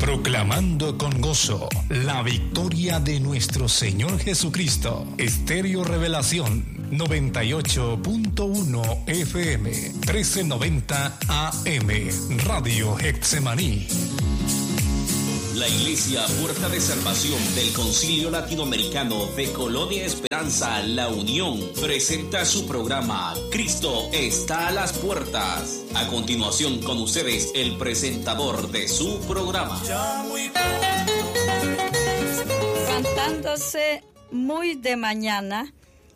Proclamando con gozo la victoria de nuestro Señor Jesucristo. Estéreo Revelación 98.1 FM 1390 AM Radio Getsemaní. La Iglesia Puerta de Salvación del Concilio Latinoamericano de Colonia Esperanza, La Unión, presenta su programa Cristo está a las puertas. A continuación con ustedes el presentador de su programa. Levantándose muy de mañana,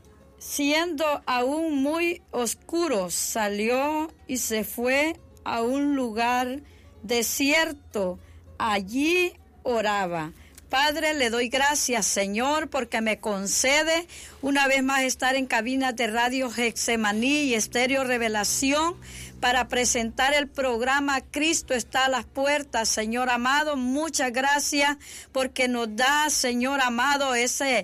siendo aún muy oscuro, salió y se fue a un lugar desierto. Allí oraba. Padre, le doy gracias, Señor, porque me concede una vez más estar en cabinas de Radio Getsemaní y Estéreo Revelación para presentar el programa Cristo está a las puertas. Señor amado, muchas gracias porque nos da, Señor amado, ese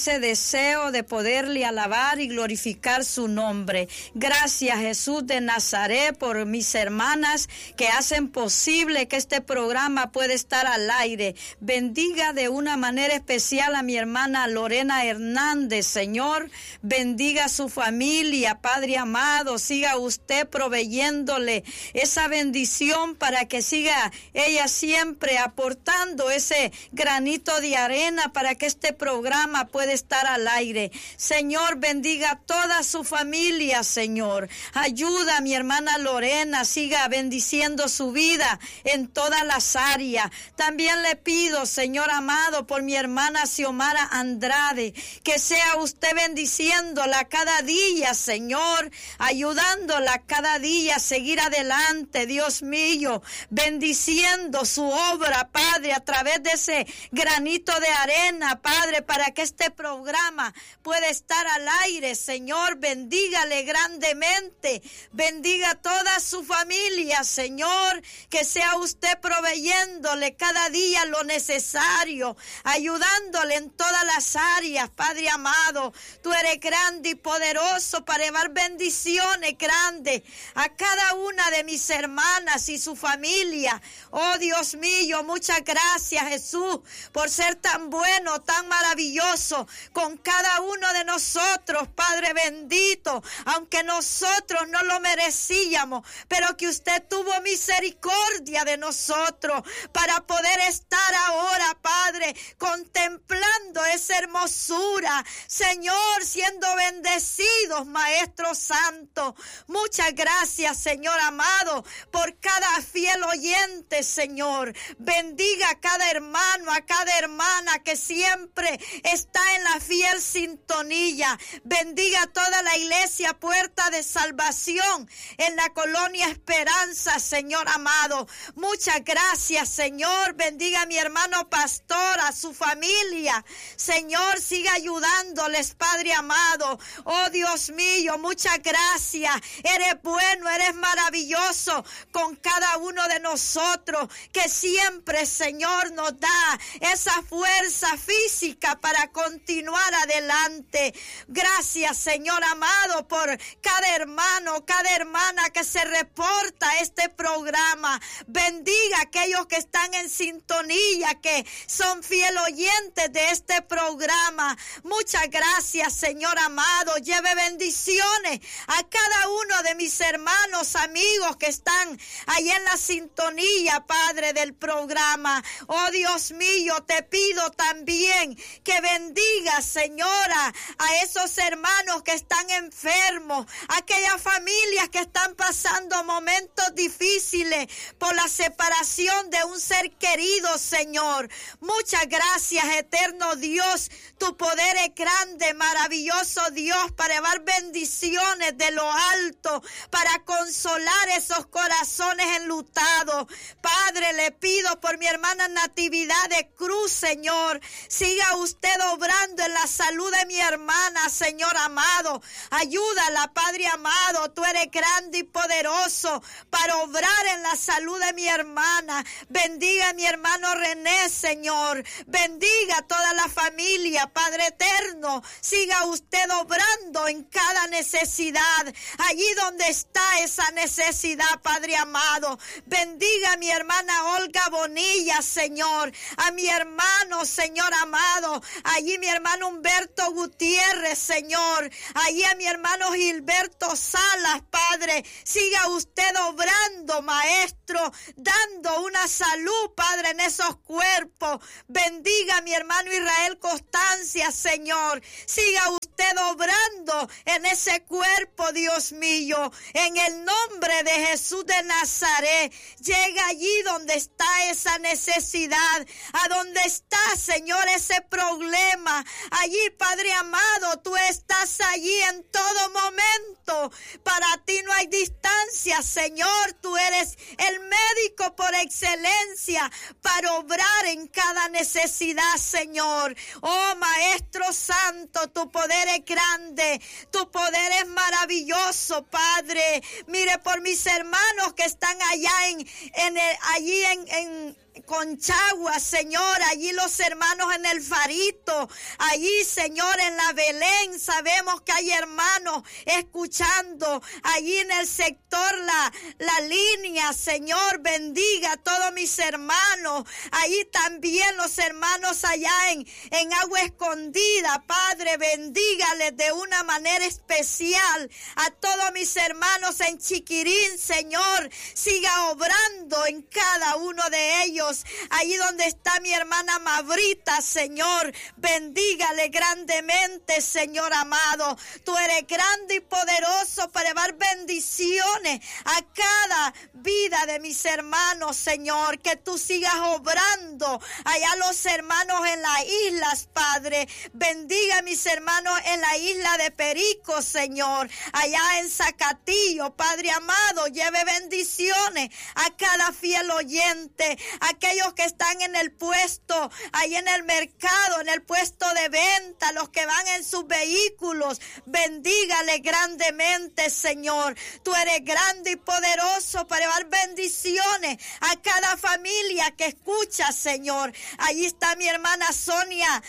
deseo de poderle alabar y glorificar su nombre. Gracias, Jesús de Nazaret, por mis hermanas que hacen posible que este programa pueda estar al aire. Bendiga de una manera especial a mi hermana Lorena Hernández, Señor. Bendiga a su familia, Padre amado. Siga usted proveyéndole esa bendición para que siga ella siempre aportando ese granito de arena para que este programa pueda estar al aire. Señor, bendiga a toda su familia, Señor. Ayuda a mi hermana Lorena, siga bendiciendo su vida en todas las áreas. También le pido, Señor amado, por mi hermana Xiomara Andrade, que sea usted bendiciéndola cada día, Señor, ayudándola cada día a seguir adelante, Dios mío, bendiciendo su obra, Padre, a través de ese granito de arena, Padre, para que este programa pueda estar al aire. Señor, bendígale grandemente, bendiga a toda su familia, Señor, que sea usted proveyéndole cada día lo necesario, ayudándole en todas las áreas, Padre amado. Tú eres grande y poderoso para llevar bendiciones grandes a cada una de mis hermanas y su familia. Oh Dios mío, muchas gracias, Jesús, por ser tan bueno, tan maravilloso con cada uno de nosotros, Padre bendito, aunque nosotros no lo merecíamos, pero que usted tuvo misericordia de nosotros para poder estar ahora, Padre, contemplando esa hermosura, Señor, siendo bendecidos, Maestro Santo. Muchas gracias, Señor amado, por cada fiel oyente, Señor. Bendiga a cada hermano, a cada hermana que siempre está en la fiel sintonía. Bendiga a toda la iglesia Puerta de Salvación en la Colonia Esperanza, Señor amado. Muchas gracias, Señor. Bendiga a mi hermano pastor, a su familia. Señor, siga ayudándoles, Padre amado. Oh Dios mío, muchas gracias. Eres bueno, eres maravilloso con cada uno de nosotros, que siempre, Señor, nos da esa fuerza física para continuar adelante. Gracias, Señor amado, por cada hermano, cada hermana que se reporta a este programa. Bendiga a aquellos que están en sintonía, que son fiel oyentes de este programa. Muchas gracias, Señor amado. Lleve bendiciones a cada uno de mis hermanos, amigos que están ahí en la sintonía, Padre, del programa. Oh Dios mío, te pido también que bendiga, Señora, a esos hermanos que están enfermos, aquellas familias que están pasando momentos difíciles por la separación de un ser querido, Señor. Muchas gracias, eterno Dios. Tu poder es grande, maravilloso Dios, para llevar bendiciones de lo alto, para consolar esos corazones enlutados. Padre, le pido por mi hermana Natividad de Cruz, Señor. Siga usted obrando en la salud de mi hermana, Señor amado. Ayúdala, Padre amado. Tú eres grande y poderoso para obrar en la salud de mi hermana. Bendiga a mi hermano René, Señor. Bendiga a toda la familia, Padre eterno. Siga usted obrando en cada necesidad. Allí donde está esa necesidad, Padre amado. Bendiga a mi hermana Olga Bonilla, Señor. A mi hermano, Señor amado. Allí mi hermano Humberto Gutiérrez, Señor. Allí a mi hermano Gilberto Salas, Padre. Siga usted obrando, Maestro, dando una salud, Padre, en esos cuerpos. Bendiga a mi hermano Israel Constancia, Señor. Siga usted obrando en ese cuerpo, Dios mío. En el nombre de Jesús de Nazaret, llega allí donde está esa necesidad, a donde está, Señor, ese problema. Allí, Padre amado, tú estás allí en todo momento. Para ti no hay distancia, Señor. Tú eres el médico por excelencia para obrar en cada necesidad, Señor. Oh, Maestro Santo, tu poder es grande, tu poder es maravilloso, Padre. Mire por mis hermanos que están allá allí en Conchagua, Señor, allí los hermanos en el Farito, allí, Señor, en la Belén, sabemos que hay hermanos escuchando, allí en el sector la línea, Señor, bendiga a todos mis hermanos, allí también los hermanos allá en Agua Escondida, Padre, bendígales de una manera especial, a todos mis hermanos en Chiquirín, Señor, siga obrando en cada uno de ellos. Allí donde está mi hermana Mabrita, Señor, bendígale grandemente, Señor amado. Tú eres grande y poderoso para llevar bendiciones a cada vida de mis hermanos, Señor. Que tú sigas obrando allá los hermanos en las islas, Padre. Bendiga a mis hermanos en la isla de Perico, Señor. Allá en Zacatillo, Padre amado, lleve bendiciones a cada fiel oyente, aquellos que están en el puesto, ahí en el mercado, en el puesto de venta, los que van en sus vehículos, bendígale grandemente, Señor. Tú eres grande y poderoso para llevar bendiciones a cada familia que escucha, Señor. Allí está mi hermana Sonia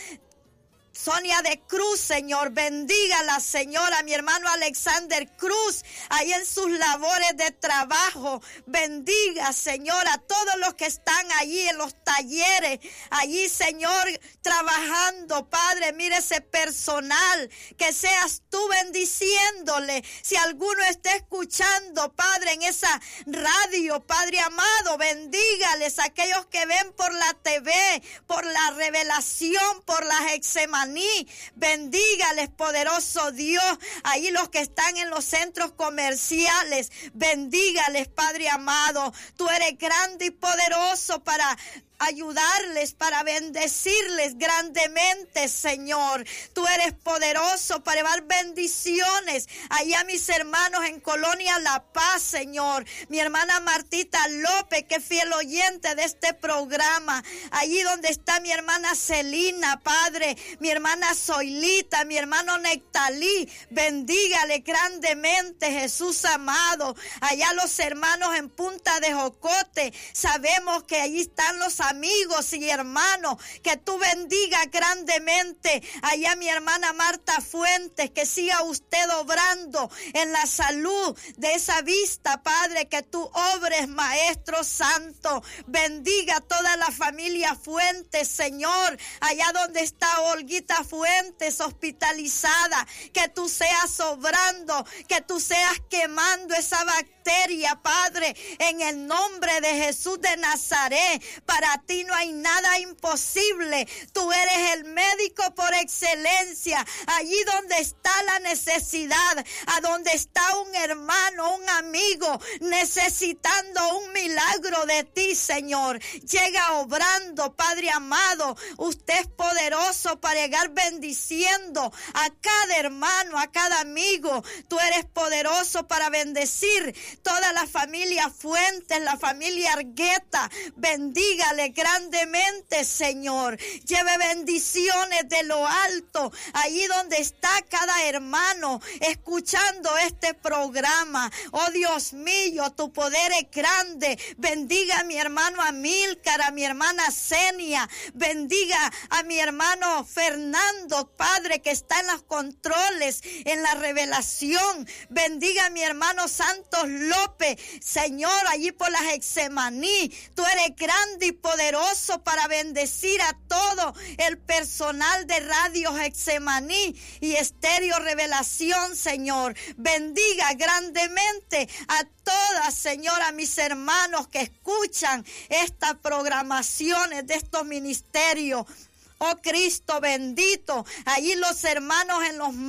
de Cruz, Señor, bendígala, Señor, a mi hermano Alexander Cruz, ahí en sus labores de trabajo, bendiga, Señor, a todos los que están allí en los talleres, allí, Señor, trabajando, Padre, mire ese personal, que seas tú bendiciéndole, si alguno está escuchando, Padre, en esa radio, Padre amado, bendígales, aquellos que ven por la TV, por la revelación, por las Hexemanías, bendígales, poderoso Dios, ahí los que están en los centros comerciales, bendígales, Padre amado, tú eres grande y poderoso para ayudarles, para bendecirles grandemente, Señor. Tú eres poderoso para llevar bendiciones allá a mis hermanos en Colonia La Paz, Señor. Mi hermana Martita López, que es fiel oyente de este programa. Allí donde está mi hermana Celina, Padre, mi hermana Zoilita, mi hermano Nectalí, bendígale grandemente, Jesús amado. Allá los hermanos en Punta de Jocote, sabemos que allí están los amigos y hermanos, que tú bendiga grandemente allá mi hermana Marta Fuentes, que siga usted obrando en la salud de esa vista, Padre, que tú obres, Maestro Santo, bendiga a toda la familia Fuentes, Señor, allá donde está Olguita Fuentes hospitalizada, que tú seas obrando, que tú seas quemando esa bacteria, Padre, en el nombre de Jesús de Nazaret. Para ti no hay nada imposible. Tú eres el médico por excelencia. Allí donde está la necesidad, a donde está un hermano, un amigo necesitando un milagro de ti, Señor, llega obrando, Padre amado. Usted es poderoso para llegar bendiciendo a cada hermano, a cada amigo. Tú eres poderoso para bendecir toda la familia Fuentes, la familia Argueta. Bendígale grandemente, Señor. Lleve bendiciones de lo alto, allí donde está cada hermano escuchando este programa. Oh Dios mío, tu poder es grande. Bendiga a mi hermano Amílcar, a mi hermana Zenia. Bendiga a mi hermano Fernando, Padre, que está en los controles, en la revelación. Bendiga a mi hermano Santos López, Señor, allí por la Getsemaní. Tú eres grande y poderoso para bendecir a todo el personal de Radio Getsemaní y Estéreo Revelación, Señor. Bendiga grandemente a todas, Señor, a mis hermanos que escuchan estas programaciones de estos ministerios. Oh Cristo bendito, allí los hermanos en los